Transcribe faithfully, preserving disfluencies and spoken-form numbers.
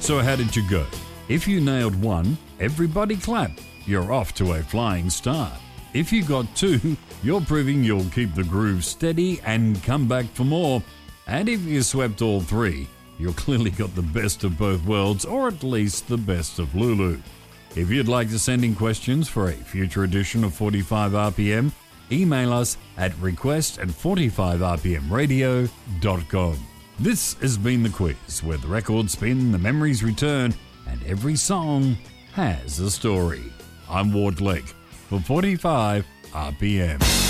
So how did you go? If you nailed one, everybody clap. You're off to a flying start. If you got two, you're proving you'll keep the groove steady and come back for more. And if you swept all three, you've clearly got the best of both worlds, or at least the best of Lulu. If you'd like to send in questions for a future edition of forty-five R P M, email us at request at forty-five r p m radio dot com. This has been The Quiz, where the records spin, the memories return, and every song has a story. I'm Ward Lake for forty-five R P M.